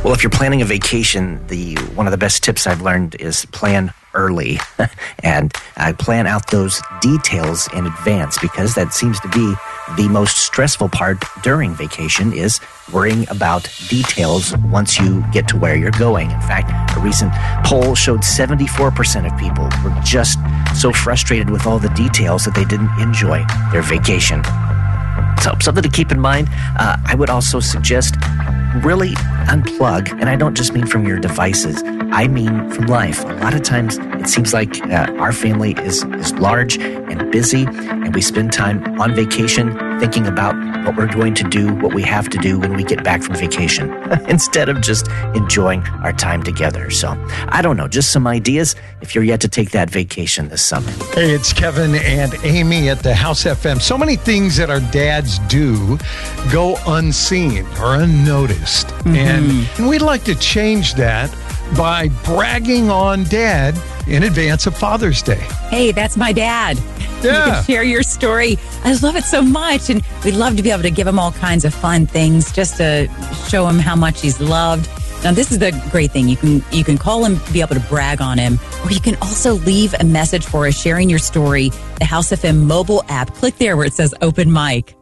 Well, if you're planning a vacation, one of the best tips I've learned is plan early. And I plan out those details in advance, because that seems to be the most stressful part during vacation, is worrying about details once you get to where you're going. In fact, a recent poll showed 74% of people were just so frustrated with all the details that they didn't enjoy their vacation. So, something to keep in mind. I would also suggest really unplug, and I don't just mean from your devices. I mean from life. A lot of times it seems like our family is large and busy, and we spend time on vacation thinking about what we're going to do, what we have to do when we get back from vacation, instead of just enjoying our time together. So, I don't know, just some ideas if you're yet to take that vacation this summer. Hey, it's Kevin and Amy at the House FM. So many things that our dads do go unseen or unnoticed. Mm-hmm. And we'd like to change that by bragging on Dad in advance of Father's Day. Hey, that's my dad. Yeah. You can share your story. I love it so much. And we'd love to be able to give him all kinds of fun things just to show him how much he's loved. Now, this is the great thing. You can call him, be able to brag on him, or you can also leave a message for us sharing your story. The House FM mobile app. Click there where it says open mic.